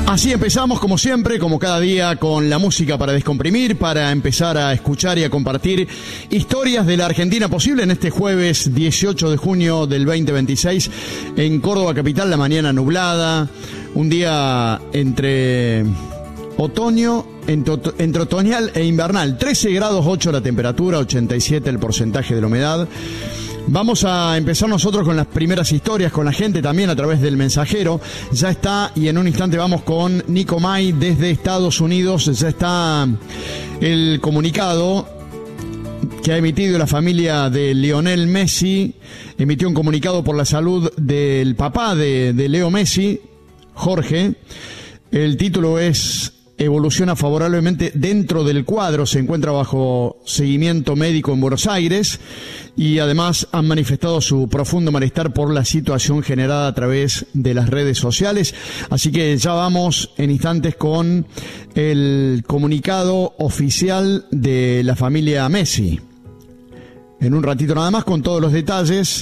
Así empezamos, como siempre, como cada día, con la música para descomprimir, para empezar a escuchar y a compartir historias de la Argentina posible en este jueves 18 de junio del 2026 en Córdoba capital, la mañana nublada, un día entre otoño, entre otoñal e invernal, 13 grados 8 la temperatura, 87 el porcentaje de la humedad. Vamos a empezar nosotros con las primeras historias, con la gente también a través del mensajero. Ya está, y en un instante vamos con Nico May desde Estados Unidos. Ya está el comunicado que ha emitido la familia de Lionel Messi. Emitió un comunicado por la salud del papá de Leo Messi, Jorge. El título es: evoluciona favorablemente dentro del cuadro, se encuentra bajo seguimiento médico en Buenos Aires, y además han manifestado su profundo malestar por la situación generada a través de las redes sociales. Así que ya vamos en instantes con el comunicado oficial de la familia Messi. En un ratito nada más con todos los detalles.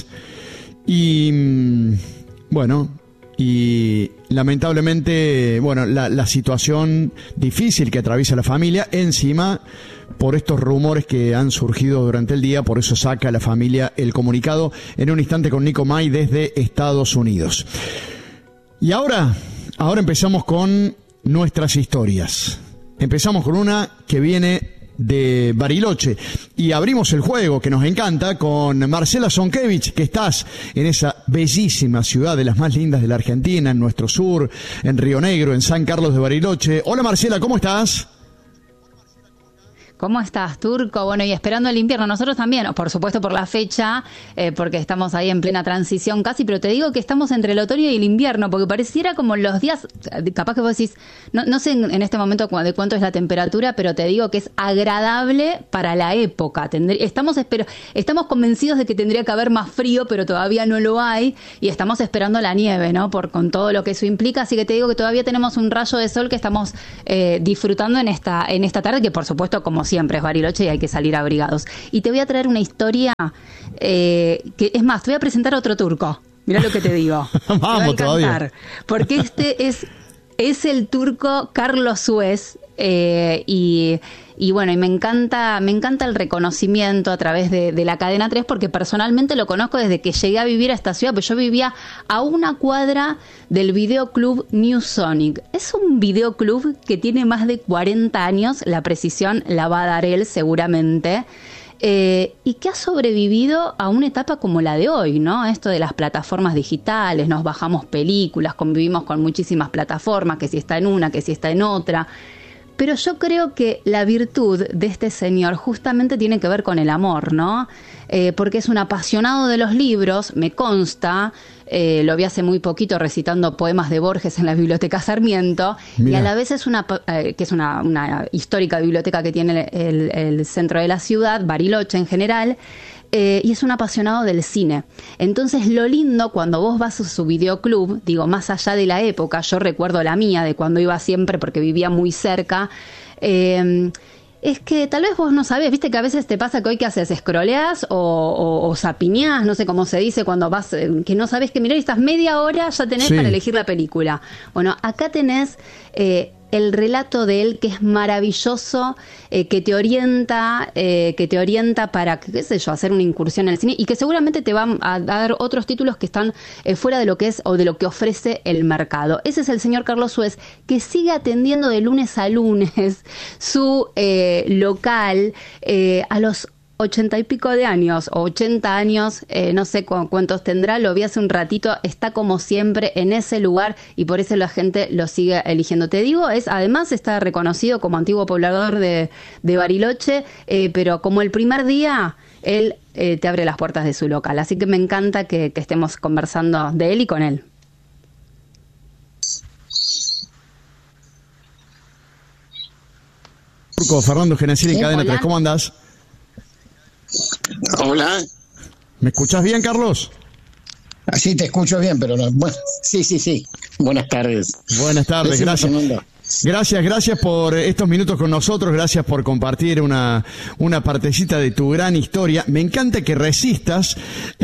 Y bueno, y lamentablemente, bueno, la situación difícil que atraviesa la familia, encima por estos rumores que han surgido durante el día, por eso saca la familia el comunicado. En un instante con Nico May desde Estados Unidos. Y ahora empezamos con nuestras historias. Empezamos con una que viene de Bariloche y abrimos el juego que nos encanta con Marcela Zonkevich, que estás en esa bellísima ciudad de las más lindas de la Argentina, en nuestro sur, en Río Negro, en San Carlos de Bariloche. Hola Marcela, ¿cómo estás? ¿Cómo estás, Turco? Bueno, y esperando el invierno, nosotros también, por supuesto por la fecha, porque estamos ahí en plena transición casi, pero te digo que estamos entre el otoño y el invierno, porque pareciera como los días, capaz que vos decís, no sé en este momento de cuánto es la temperatura, pero te digo que es agradable para la época. Estamos convencidos de que tendría que haber más frío, pero todavía no lo hay, y estamos esperando la nieve, ¿no? Con todo lo que eso implica, así que te digo que todavía tenemos un rayo de sol que estamos disfrutando en esta tarde, que por supuesto, como siempre es Bariloche y hay que salir abrigados. Y te voy a traer una historia que, es más, te voy a presentar a otro turco. Mirá lo que te digo. Vamos, te va a encantar, todavía. Porque este es el turco Carlos Suez, y bueno, y me encanta el reconocimiento a través de la Cadena 3, porque personalmente lo conozco desde que llegué a vivir a esta ciudad, pero yo vivía a una cuadra del videoclub New Sonic. Es un videoclub que tiene más de 40 años, la precisión la va a dar él seguramente, y que ha sobrevivido a una etapa como la de hoy, ¿no? Esto de las plataformas digitales, nos bajamos películas, convivimos con muchísimas plataformas, que si está en una, que si está en otra. Pero yo creo que la virtud de este señor justamente tiene que ver con el amor, ¿no? Porque es un apasionado de los libros, me consta, lo vi hace muy poquito recitando poemas de Borges en la Biblioteca Sarmiento. Mirá. Y a la vez es una histórica biblioteca que tiene el centro de la ciudad, Bariloche en general. Y es un apasionado del cine. Entonces lo lindo cuando vos vas a su videoclub, digo, más allá de la época, yo recuerdo la mía de cuando iba siempre porque vivía muy cerca, es que tal vez vos no sabés, viste que a veces te pasa que hoy que haces, scrolleás o zapiñás, no sé cómo se dice cuando vas, que no sabés que mirar y estás media hora ya tenés para elegir la película. Bueno, acá tenés el relato de él, que es maravilloso, que te orienta para, qué sé yo, hacer una incursión en el cine, y que seguramente te van a dar otros títulos que están fuera de lo que es o de lo que ofrece el mercado. Ese es el señor Carlos Suez, que sigue atendiendo de lunes a lunes su local a los 80 y pico de años, o 80 años, no sé cuántos tendrá, lo vi hace un ratito, está como siempre en ese lugar y por eso la gente lo sigue eligiendo. Te digo, además está reconocido como antiguo poblador de Bariloche, pero como el primer día, él te abre las puertas de su local. Así que me encanta que estemos conversando de él y con él. Fernando Genesini en Cadena 3, ¿cómo andás? Hola. ¿Me escuchás bien, Carlos? Sí, te escucho bien, pero no. Bueno, sí. Buenas tardes. Buenas tardes, gracias. Gracias por estos minutos con nosotros, gracias por compartir una partecita de tu gran historia. Me encanta que resistas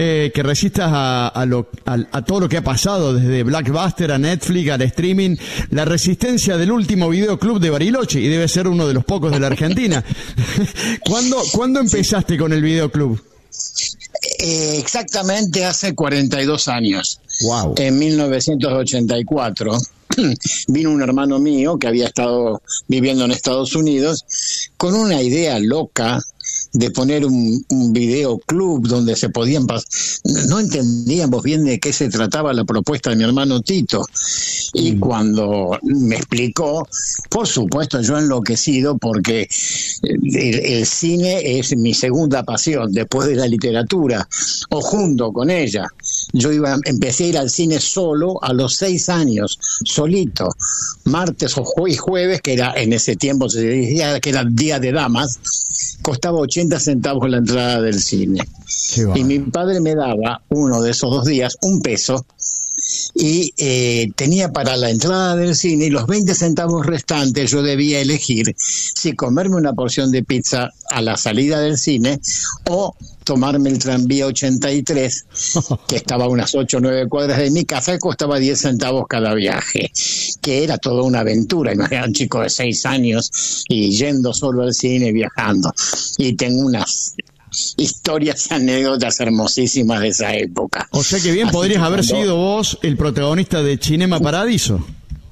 a todo lo que ha pasado, desde Blockbuster a Netflix, al streaming, la resistencia del último videoclub de Bariloche, y debe ser uno de los pocos de la Argentina. ¿Cuándo empezaste con el videoclub? Exactamente hace 42 años. Wow. En 1984 vino un hermano mío que había estado viviendo en Estados Unidos con una idea loca de poner un videoclub donde se podían no entendíamos bien de qué se trataba la propuesta de mi hermano Tito, y cuando me explicó, por supuesto yo enloquecido, porque el cine es mi segunda pasión después de la literatura, o junto con ella. Empecé a ir al cine solo a los 6 años, solito, martes o jueves, que era en ese tiempo se decía que era día de damas, costaba 80 centavos la entrada del cine. Y mi padre me daba uno de esos 2 días $1, y tenía para la entrada del cine, y los 20 centavos restantes yo debía elegir si comerme una porción de pizza a la salida del cine o tomarme el tranvía 83, que estaba a unas 8 o 9 cuadras de mi casa, y costaba 10 centavos cada viaje, que era toda una aventura. Imagínate, un chico de 6 años y yendo solo al cine, viajando. Y tengo unas historias y anécdotas hermosísimas de esa época. O sea que bien podrías haber sido vos el protagonista de Cinema Paradiso.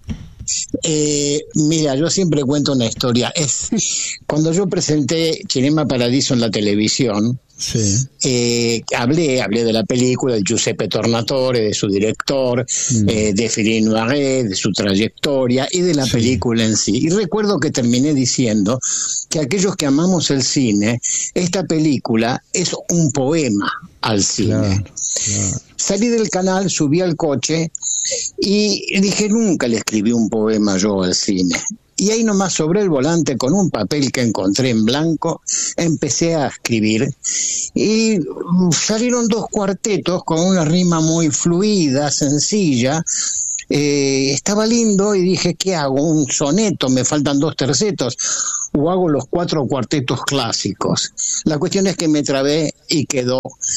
Mira, yo siempre cuento una historia. Cuando yo presenté Cinema Paradiso en la televisión, sí. Hablé de la película, de Giuseppe Tornatore, de su director, de Philippe Noiret, de su trayectoria y de la película en sí. Y recuerdo que terminé diciendo que aquellos que amamos el cine, esta película es un poema al cine. Claro. Salí del canal, subí al coche y dije, nunca le escribí un poema yo al cine. Y ahí nomás sobre el volante, con un papel que encontré en blanco, empecé a escribir. Y salieron 2 cuartetos con una rima muy fluida, sencilla. Estaba lindo y dije, ¿qué hago? ¿Un soneto? Me faltan 2 tercetos. ¿O hago los 4 cuartetos clásicos? La cuestión es que me trabé y quedó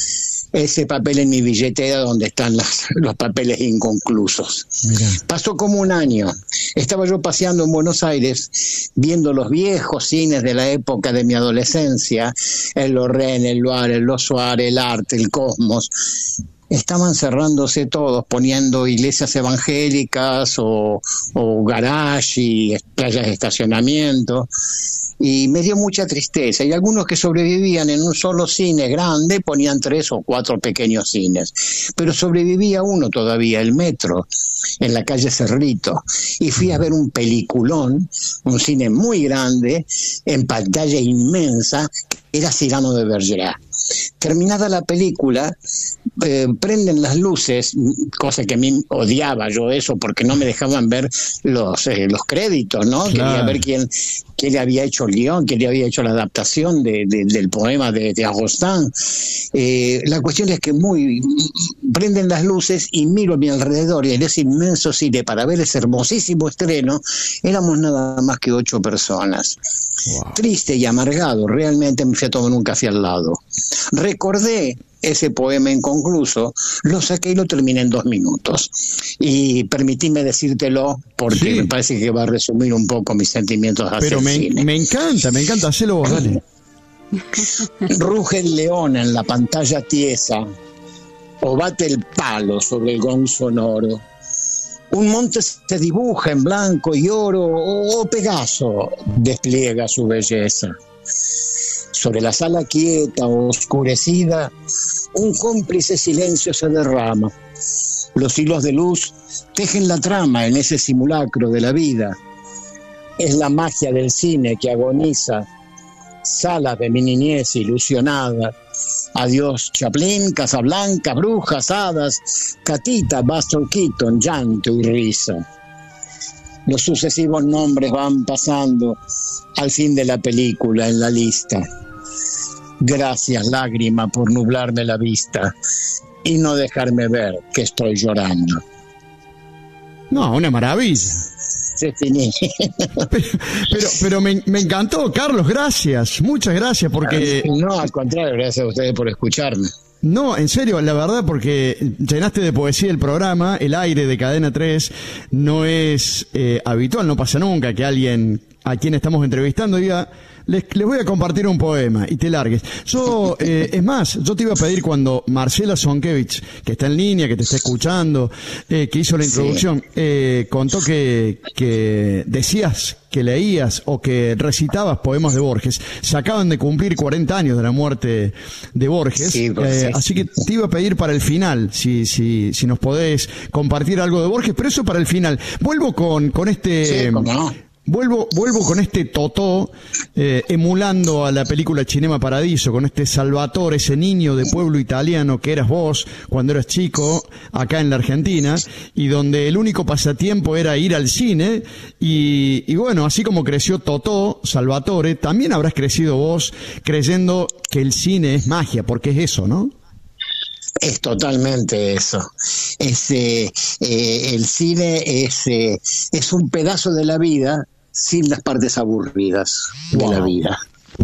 ese papel en mi billetera donde están los papeles inconclusos. Mirá. Pasó como un año. Estaba yo paseando en Buenos Aires, viendo los viejos cines de la época de mi adolescencia, el Lorraine, el Loire, el Los Suárez, el Arte, el Cosmos. Estaban cerrándose todos, poniendo iglesias evangélicas o garage y playas de estacionamiento. Y me dio mucha tristeza. Y algunos que sobrevivían en un solo cine grande ponían 3 o 4 pequeños cines. Pero sobrevivía uno todavía, el Metro, en la calle Cerrito. Y fui a ver un peliculón, un cine muy grande, en pantalla inmensa, que era Cyrano de Bergerac. Terminada la película, prenden las luces, cosa que a mí odiaba yo eso, porque no me dejaban ver los créditos, ¿no? Claro. Quería ver quién le había hecho el guión, quién le había hecho la adaptación del poema de Agostán. La cuestión es que prenden las luces y miro a mi alrededor, y en ese inmenso cine, para ver ese hermosísimo estreno, éramos nada más que 8 personas. Wow. Triste y amargado, realmente me fui a tomar un café al lado. Recordé ese poema inconcluso, lo saqué y lo terminé en 2 minutos. Y permitíme decírtelo porque me parece que va a resumir un poco mis sentimientos hacia el cine. Me encanta, hacelo vos, dale. Ruge el león en la pantalla tiesa, o bate el palo sobre el gong sonoro. Un monte se dibuja en blanco y oro, o Pegaso despliega su belleza. Sobre la sala quieta o oscurecida, un cómplice silencio se derrama. Los hilos de luz tejen la trama en ese simulacro de la vida. Es la magia del cine que agoniza. Salas de mi niñez ilusionada. Adiós Chaplin, Casablanca, Brujas, Hadas, Catita, Buster Keaton, llanto y risa. Los sucesivos nombres van pasando al fin de la película en la lista. Gracias, lágrima, por nublarme la vista y no dejarme ver que estoy llorando. No, una maravilla. se finí. Pero me encantó, Carlos, gracias, muchas gracias, porque... No, al contrario, gracias a ustedes por escucharme. No, en serio, la verdad, porque llenaste de poesía el programa, el aire de Cadena 3, no es habitual, no pasa nunca que alguien a quien estamos entrevistando diga, les voy a compartir un poema y te largues. Yo, es más, yo te iba a pedir cuando Marcela Zonkevich, que está en línea, que te está escuchando, que hizo la introducción, contó que decías que leías o que recitabas poemas de Borges. Se acaban de cumplir 40 años de la muerte de Borges, sí, así que te iba a pedir para el final, si nos podés compartir algo de Borges, pero eso para el final. Vuelvo con este... Sí, ¿cómo no? Vuelvo con este Totó, emulando a la película Cinema Paradiso, con este Salvatore, ese niño de pueblo italiano que eras vos cuando eras chico, acá en la Argentina, y donde el único pasatiempo era ir al cine, y bueno, así como creció Totó, Salvatore, también habrás crecido vos creyendo que el cine es magia, porque es eso, ¿no? Es totalmente eso. El cine es un pedazo de la vida sin las partes aburridas de la vida.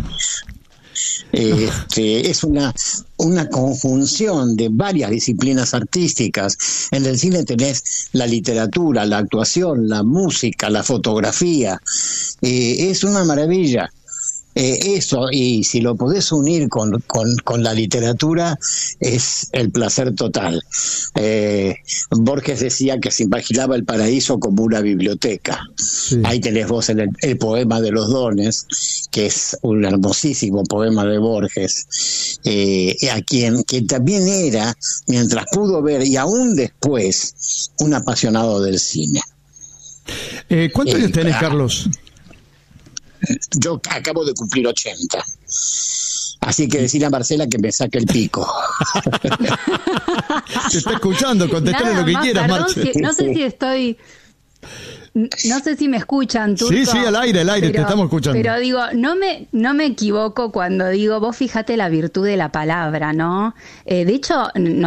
Es una conjunción de varias disciplinas artísticas. En el cine tenés la literatura, la actuación, la música, la fotografía. Es una maravilla. Eso, y si lo podés unir con la literatura, es el placer total. Borges decía que se imaginaba el paraíso como una biblioteca. Sí. Ahí tenés vos el poema de los dones, que es un hermosísimo poema de Borges, a quien también era, mientras pudo ver y aún después, un apasionado del cine. ¿Cuántos años tenés, Carlos? Yo acabo de cumplir 80. Así que decirle a Marcela que me saque el pico. Te está escuchando, contestale lo que quieras, Marcela. No sé si estoy... No sé si me escuchan, Turco. Sí, al aire, te estamos escuchando. Pero digo, no me equivoco cuando digo, vos fíjate la virtud de la palabra, ¿no? De hecho,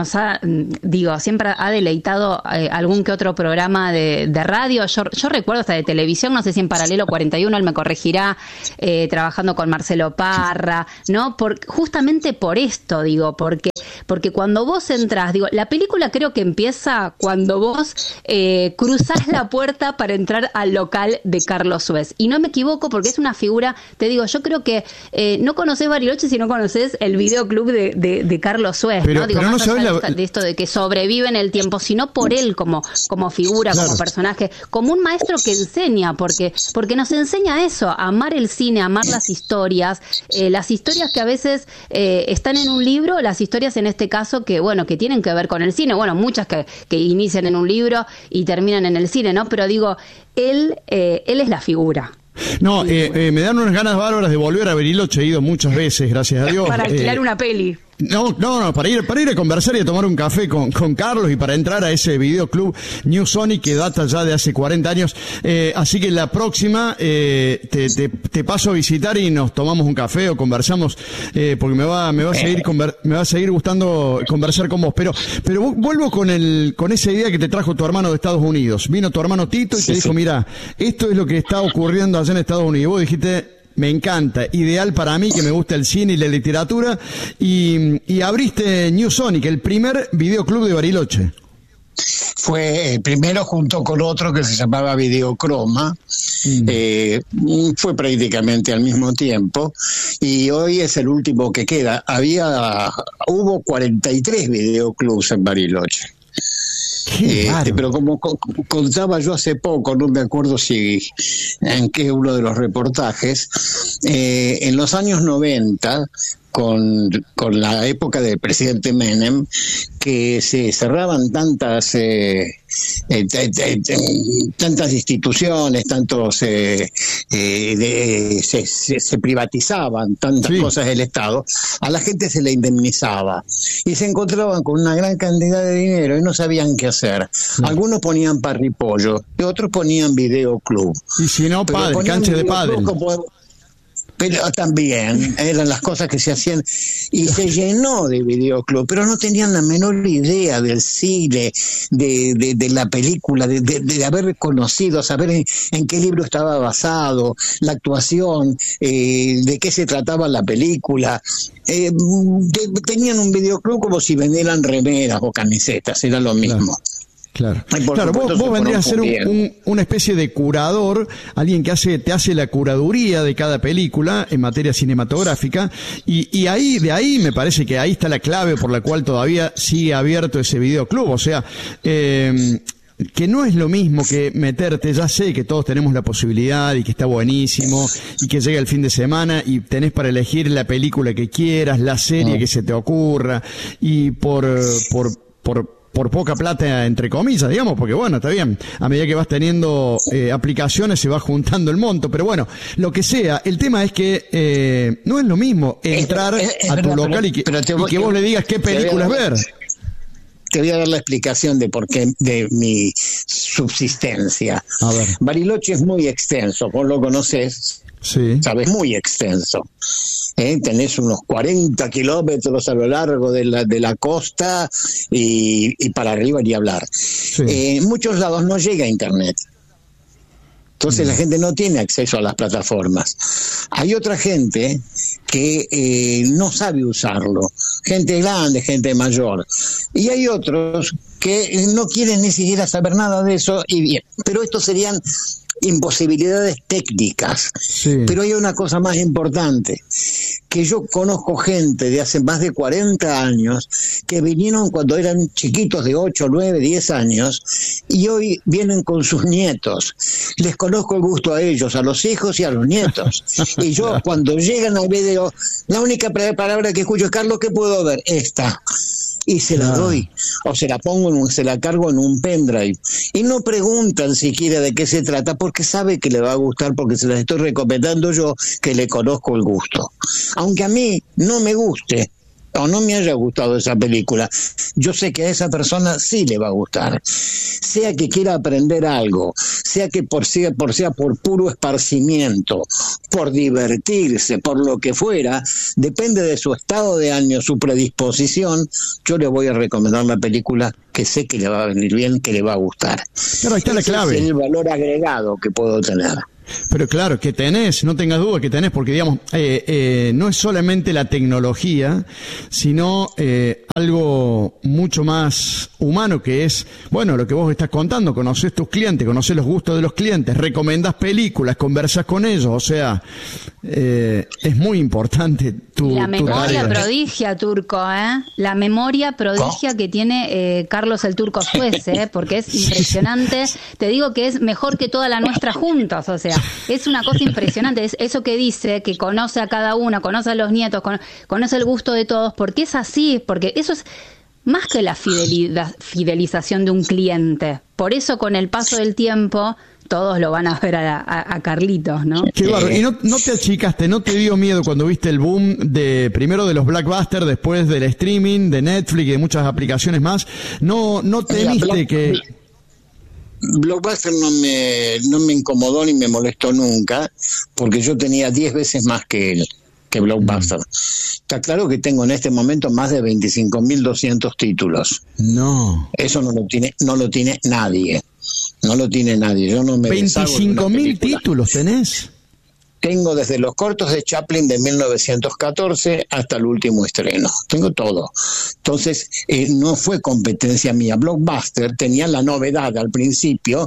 siempre ha deleitado algún que otro programa de radio. Yo recuerdo hasta de televisión, no sé si en Paralelo 41, él me corregirá, trabajando con Marcelo Parra, ¿no? Justamente por esto, porque cuando vos entrás, la película creo que empieza cuando vos cruzás la puerta para entrar al local de Carlos Suez. Y no me equivoco porque es una figura, te digo, yo creo que no conocés Bariloche si no conocés el videoclub de Carlos Suez, ¿no? Pero más allá de esto de que sobrevive en el tiempo, sino por él como figura, claro, como personaje, como un maestro que enseña, porque nos enseña eso, a amar el cine, a amar las historias que a veces están en un libro, las historias en este caso que tienen que ver con el cine, muchas que inician en un libro y terminan en el cine, ¿no? Pero digo, él es la figura. No, me dan unas ganas bárbaras de volver a Bariloche, he ido muchas veces, gracias a Dios. Para alquilar una peli. No, para ir a conversar y a tomar un café con Carlos y para entrar a ese videoclub New Sonic que data ya de hace 40 años. Así que la próxima te paso a visitar y nos tomamos un café o conversamos, porque me va a seguir gustando conversar con vos. Pero vuelvo con esa idea que te trajo tu hermano de Estados Unidos. Vino tu hermano Tito y te dijo, mira, esto es lo que está ocurriendo allá en Estados Unidos. Vos dijiste, me encanta, ideal para mí que me gusta el cine y la literatura, y abriste New Sonic, el primer videoclub de Bariloche. Fue el primero junto con otro que se llamaba Videocroma, fue prácticamente al mismo tiempo, y hoy es el último que queda. Hubo 43 videoclubs en Bariloche. Pero como contaba yo hace poco, no me acuerdo en qué uno de los reportajes, en los años 90, con la época del presidente Menem, que se cerraban tantas instituciones, se privatizaban tantas cosas del Estado, a la gente se le indemnizaba y se encontraban con una gran cantidad de dinero y no sabían qué hacer. Algunos ponían parripollo y otros ponían videoclub. Y si no, cancha de pádel. Pero también eran las cosas que se hacían, y se llenó de videoclub, pero no tenían la menor idea del cine, de la película, de haber conocido, saber en qué libro estaba basado, la actuación, de qué se trataba la película. Tenían un videoclub como si vendieran remeras o camisetas, era lo mismo. Claro, vos vendrías a ser una especie de curador, alguien que te hace la curaduría de cada película en materia cinematográfica, y de ahí me parece que ahí está la clave por la cual todavía sigue abierto ese videoclub. O sea, que no es lo mismo que meterte, ya sé que todos tenemos la posibilidad y que está buenísimo y que llega el fin de semana y tenés para elegir la película que quieras, la serie que se te ocurra, y por poca plata, entre comillas, digamos, porque bueno, está bien, a medida que vas teniendo aplicaciones se va juntando el monto, pero bueno, lo que sea, el tema es que no es lo mismo entrar a tu local y que vos le digas qué películas ver. Te voy a dar la explicación de por qué, de mi subsistencia. A ver. Bariloche es muy extenso, vos lo conocés, sí. Sabes, muy extenso. Tenés unos 40 kilómetros a lo largo de la costa y para arriba ni hablar. Sí. En muchos lados no llega a internet. Entonces la gente no tiene acceso a las plataformas. Hay otra gente que no sabe usarlo, gente grande, gente mayor. Y hay otros que no quieren ni siquiera saber nada de eso, y bien. Pero estos serían imposibilidades técnicas. Sí. Pero hay una cosa más importante, que yo conozco gente de hace más de 40 años que vinieron cuando eran chiquitos de 8, 9, 10 años y hoy vienen con sus nietos. Les conozco el gusto a ellos, a los hijos y a los nietos. Y yo cuando llegan al video, la única palabra que escucho es: Carlos, ¿qué puedo ver? Esta. Y se la doy, o se la pongo, se la cargo en un pendrive, y no preguntan siquiera de qué se trata, porque sabe que le va a gustar, porque se las estoy recomendando yo, que le conozco el gusto. Aunque a mí no me guste o no me haya gustado esa película, yo sé que a esa persona sí le va a gustar, sea que quiera aprender algo, sea que sea por puro esparcimiento, por divertirse, por lo que fuera, depende de su estado de ánimo, su predisposición, yo le voy a recomendar la película que sé que le va a venir bien, que le va a gustar. Claro, ahí está la clave. Es el valor agregado que puedo tener. Pero claro, que tenés, no tengas duda que tenés, porque digamos, no es solamente la tecnología, sino algo mucho más humano, que es, bueno, lo que vos estás contando: conocés tus clientes, conocés los gustos de los clientes, recomendás películas, conversás con ellos, o sea, es muy importante la memoria prodigia, Turco, la memoria prodigia que tiene Carlos el Turco Suez, porque es impresionante. Te digo que es mejor que toda la nuestra juntos, o sea, es una cosa impresionante. Es eso que dice, que conoce a cada uno, conoce a los nietos, conoce el gusto de todos, porque es así, porque eso es más que la fidelización de un cliente. Por eso, con el paso del tiempo, todos lo van a ver a Carlitos, ¿no? Qué bárbaro. ¿Y no te achicaste, no te dio miedo cuando viste el boom primero de los blockbusters, después del streaming, de Netflix y de muchas aplicaciones más? ¿No temiste que...? Blockbuster no me incomodó ni me molestó nunca, porque yo tenía 10 veces más que él, que Blockbuster. Está claro que tengo en este momento más de 25.200 títulos. No. Eso no lo tiene nadie. No lo tiene nadie. Yo no me 25.000 títulos tenés. Tengo desde los cortos de Chaplin de 1914 hasta el último estreno. Tengo todo. Entonces, no fue competencia mía. Blockbuster tenía la novedad al principio,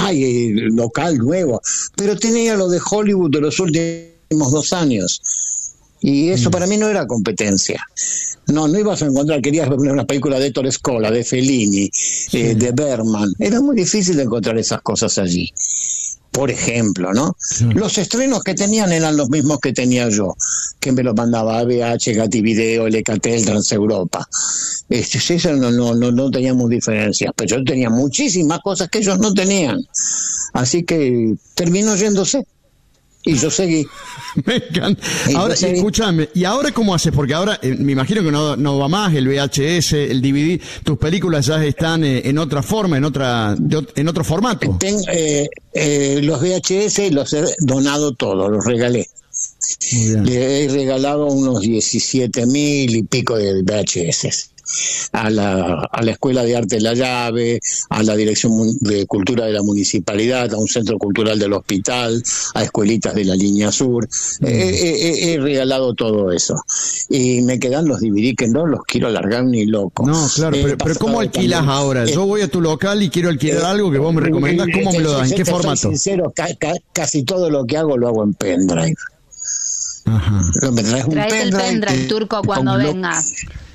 local nuevo, pero tenía lo de Hollywood de los últimos 2 años. Y eso para mí no era competencia. No ibas a encontrar, querías ver una película de Ettore Scola, de Fellini, de Bergman. Era muy difícil encontrar esas cosas allí. Por ejemplo, ¿no? Los estrenos que tenían eran los mismos que tenía yo, que me los mandaba ABH, Gatti Video, LKT, Transeuropa. Eso no teníamos diferencias, pero yo tenía muchísimas cosas que ellos no tenían. Así que terminó yéndose. Y yo seguí. Me encanta. Ahora, escúchame, ¿y ahora cómo haces? Porque ahora me imagino que no va más el VHS, el DVD, tus películas ya están en otra forma, en otro formato. Los VHS los he donado todos, los regalé. Le he regalado unos 17.000 y pico de VHS. A la Escuela de Arte de la Llave, a la Dirección de Cultura de la Municipalidad, a un centro cultural del hospital, a escuelitas de la Línea Sur. He regalado todo eso. Y me quedan los DVD que no los quiero largar ni loco. No, claro, pero ¿cómo alquilás ahora? Yo voy a tu local y quiero alquilar algo que vos me recomendás, ¿cómo me lo das? ¿En qué formato? Soy sincero, casi todo lo que hago lo hago en pendrive. Ajá. Traes el pendrive, Turco, cuando vengas.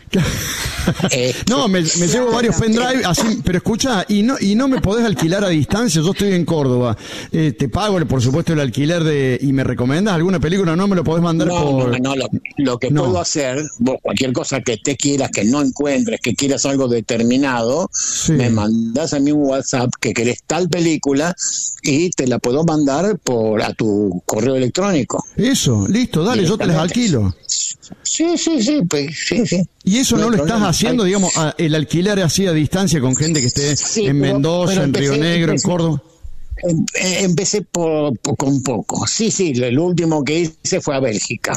No, me llevo varios pendrive, así, pero escucha, y no me podés alquilar a distancia. Yo estoy en Córdoba, te pago por supuesto el alquiler y me recomiendas alguna película, no me lo podés mandar por... No, lo que puedo hacer, vos cualquier cosa que te quieras, que no encuentres, que quieras algo determinado, me mandás a mí un WhatsApp que querés tal película y te la puedo mandar a tu correo electrónico. Eso, listo, dale, yo te las alquilo. Sí, pues, sí. ¿Y eso no lo estás haciendo, digamos, el alquiler así a distancia con gente que esté en Mendoza, en Río Negro, en Córdoba? Empecé con poco. Sí, lo último que hice fue a Bélgica.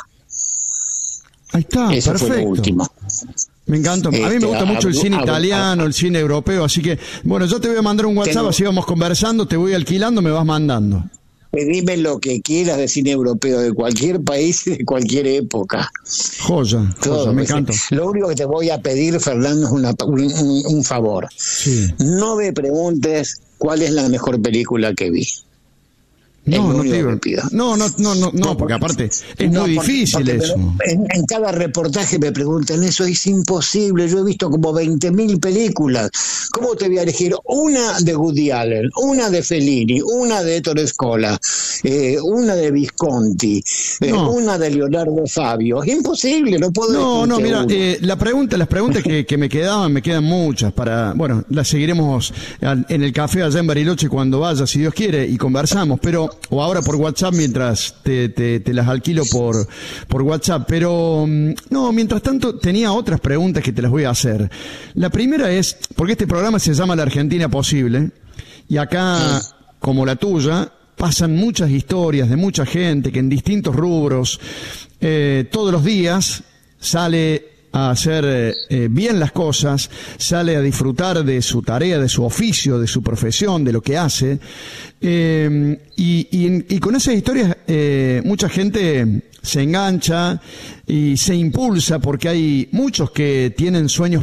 Ahí está, eso perfecto. Fue lo último. Me encanta. A mí me gusta mucho el cine italiano, el cine europeo, así que, bueno, yo te voy a mandar un WhatsApp, así vamos conversando, te voy alquilando, me vas mandando. Dime lo que quieras de cine europeo, de cualquier país y de cualquier época. Joya, me encanta. Lo único que te voy a pedir, Fernando, es un favor. Sí. No me preguntes cuál es la mejor película que vi. No te digo. No, porque aparte es muy difícil eso. En cada reportaje me preguntan eso, es imposible. Yo he visto como 20.000 películas. ¿Cómo te voy a elegir una de Woody Allen, una de Fellini, una de Ettore Scola, una de Visconti, una de Leonardo Fabio? Es imposible, no puedo. No, mira, las preguntas que me quedan muchas bueno, las seguiremos en el café allá en Bariloche cuando vaya, si Dios quiere, y conversamos, o ahora por WhatsApp mientras te las alquilo por WhatsApp, pero no, mientras tanto tenía otras preguntas que te las voy a hacer. La primera es, porque este programa se llama La Argentina Posible, y acá, como la tuya, pasan muchas historias de mucha gente que en distintos rubros, todos los días sale a hacer bien las cosas, sale a disfrutar de su tarea, de su oficio, de su profesión, de lo que hace, y con esas historias mucha gente se engancha y se impulsa porque hay muchos que tienen sueños